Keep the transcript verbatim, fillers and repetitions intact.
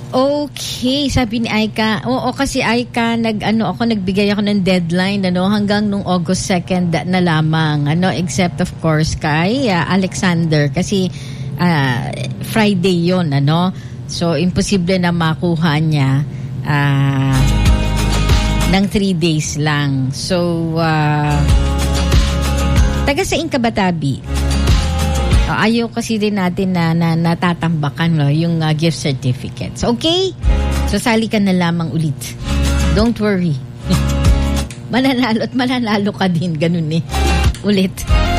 Okay, sabi ni Aika. Oo, kasi Aika, nag, ano, ako, nagbigay ako ng deadline, ano, hanggang nung August second na lamang, ano, except of course kay uh, Alexander, kasi uh, Friday yon, ano. So, imposible na makuha niya uh, ng three days lang. So, uh, taga sa Inkabatabi. Uh, ayaw kasi din natin na, na natatambakan, no, yung uh, gift certificates. Okay? So, sali ka na lamang ulit. Don't worry. Mananalo at mananalo ka din. Ganun eh. Ulit.